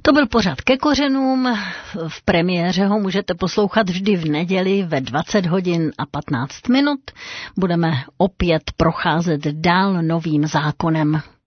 To byl pořad Ke kořenům. V premiéře ho můžete poslouchat vždy v neděli ve 20 hodin a 15 minut. Budeme opět procházet dál novým zákonem.